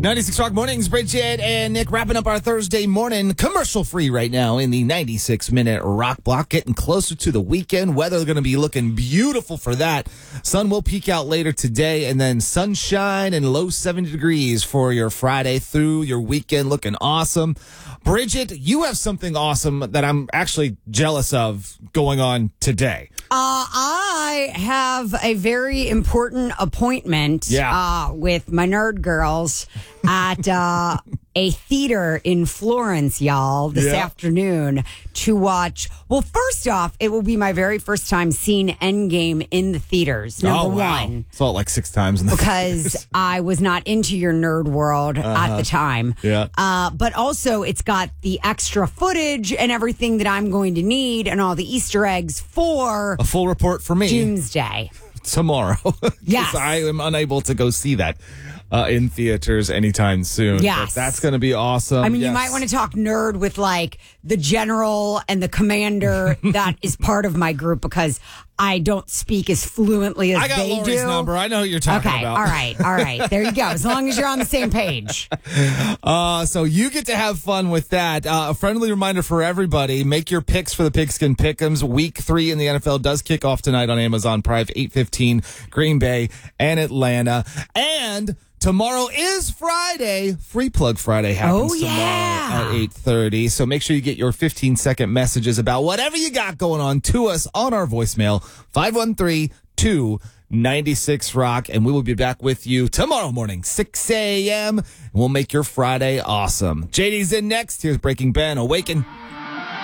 96 Rock Mornings, Bridget and Nick wrapping up our Thursday morning commercial free right now in the 96-minute rock block. Getting closer to the weekend. Weather going to be looking beautiful for that. Sun will peak out later today, and then sunshine and low 70 degrees for your Friday through your weekend. Looking awesome. Bridget, you have something awesome that I'm actually jealous of going on today. I have a very important appointment with my nerd girls at a theater in Florence, y'all, this afternoon to watch. Well, first off, it will be my very first time seeing Endgame in the theaters, number one. Saw it like 6 times. Because I was not into your nerd world at the time. Yeah. But also, it's got the extra footage and everything that I'm going to need and all the Easter eggs for a full report for me. Doomsday. Tomorrow. Yes. I am unable to go see that in theaters anytime soon. Yes. But that's going to be awesome. I mean, you might want to talk nerd with like the general and the commander that is part of my group because I don't speak as fluently as they do. I got Lori's number. I know who you're talking about. All right. There you go. As long as you're on the same page. So you get to have fun with that. A friendly reminder for everybody, make your picks for the Pigskin Pick'ems. Week 3 in the NFL does kick off tonight on Amazon Prime, 8:15, Green Bay and Atlanta. And tomorrow is Friday. Free Plug Friday happens tomorrow at 8:30. So make sure you get your 15-second messages about whatever you got going on to us on our voicemail, 513-296-ROCK. And we will be back with you tomorrow morning, 6 a.m. And we'll make your Friday awesome. JD's in next. Here's Breaking Ben, Awaken.